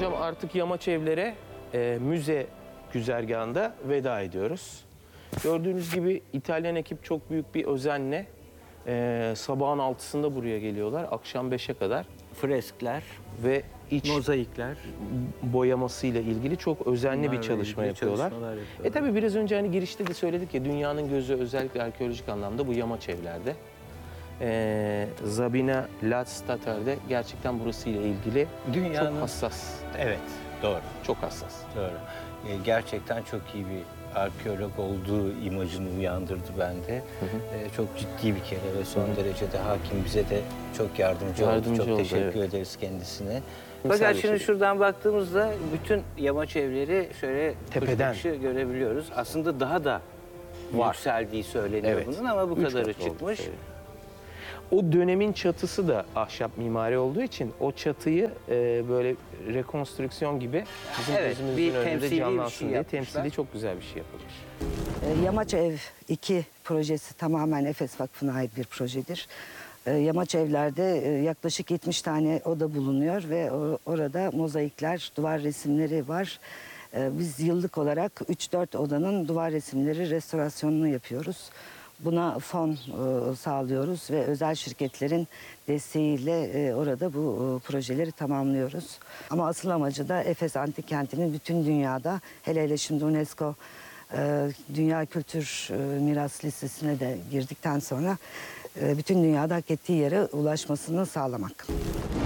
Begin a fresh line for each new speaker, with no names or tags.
Hocam artık Yamaç Evler'e müze güzergahında veda ediyoruz. Gördüğünüz gibi İtalyan ekip çok büyük bir özenle sabahın 6'sında buraya geliyorlar. Akşam 5'e kadar.
Freskler,
Ve iç
mozaikler.
boyamasıyla ilgili çok özenli bir
Bunlarla
çalışma
ilgili
yapıyorlar.
çalışmalar yapıyorlar.
Tabii biraz önce hani girişte de söyledik ya, dünyanın gözü özellikle arkeolojik anlamda bu Yamaç Evler'de. Zabina Ladstadter'de gerçekten burası ile ilgili
Dünyanın-
çok hassas.
Evet, doğru.
Çok hassas.
Doğru. Gerçekten çok iyi bir arkeolog olduğu imajını uyandırdı bende. Çok ciddi bir kere ve son derece de hakim, bize de çok yardımcı oldu. Çok
oldu,
teşekkür
evet.
ederiz kendisine.
Misal
Fakat
bir
şimdi
şey.
şuradan baktığımızda bütün yamaç evleri şöyle
Tepeden.
kuş bakışı görebiliyoruz. Aslında daha da
Var.
yükseldiği söyleniyor
Evet.
bunun ama bu
3
kadarı
katlı olduğu
çıkmış.
söyleniyor. O dönemin çatısı da ahşap mimari olduğu için o çatıyı böyle rekonstrüksiyon gibi bizim
Evet,
gözümüzün
bir
önünde
temsili bir
canlansın
şey
diye
yapmışlar.
temsili çok güzel bir şey yapılmış.
Yamaç Ev 2 projesi tamamen Efes Vakfı'na ait bir projedir. Yamaç Evler'de yaklaşık 70 tane oda bulunuyor ve orada mozaikler, duvar resimleri var. Biz yıllık olarak 3-4 odanın duvar resimleri restorasyonunu yapıyoruz. Buna fon sağlıyoruz ve özel şirketlerin desteğiyle orada bu projeleri tamamlıyoruz. Ama asıl amacı da Efes Antik Kenti'nin bütün dünyada, hele hele şimdi UNESCO Dünya Kültür Miras Listesi'ne de girdikten sonra bütün dünyada hak ettiği yere ulaşmasını sağlamak.